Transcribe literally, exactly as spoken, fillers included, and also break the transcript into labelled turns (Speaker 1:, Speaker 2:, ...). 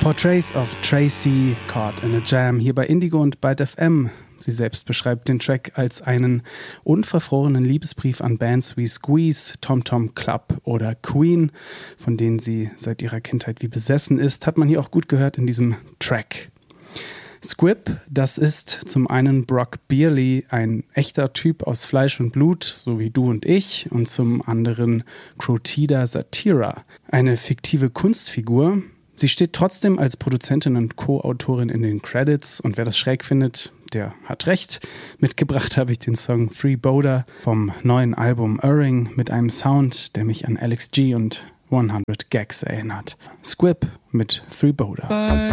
Speaker 1: Portraits of Tracy Caught in a Jam hier bei Indigo und Byte F M. Sie selbst beschreibt den Track als einen unverfrorenen Liebesbrief an Bands wie Squeeze, Tom Tom Club oder Queen, von denen sie seit ihrer Kindheit wie besessen ist, hat man hier auch gut gehört in diesem Track. Squib, das ist zum einen Brock Beerley, ein echter Typ aus Fleisch und Blut, so wie du und ich, und zum anderen Crotida Satira, eine fiktive Kunstfigur. Sie steht trotzdem als Produzentin und Co-Autorin in den Credits und wer das schräg findet, der hat recht. Mitgebracht habe ich den Song Freeboater vom neuen Album Erring mit einem Sound, der mich an Alex G und hundert Gags erinnert. Squib mit Freeboater.